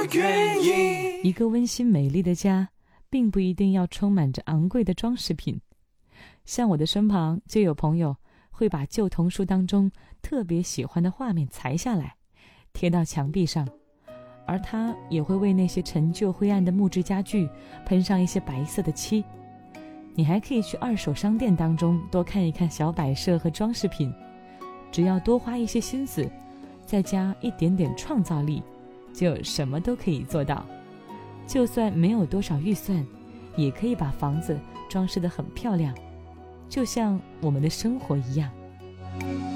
我愿意。 一个温馨美丽的家，并不一定要充满着昂贵的装饰品。像我的身旁就有朋友会把旧童书当中特别喜欢的画面裁下来，贴到墙壁上，而他也会为那些陈旧灰暗的木质家具喷上一些白色的漆。你还可以去二手商店当中多看一看小摆设和装饰品，只要多花一些心思，再加一点点创造力，就什么都可以做到。就算没有多少预算，也可以把房子装饰得很漂亮，就像我们的生活一样。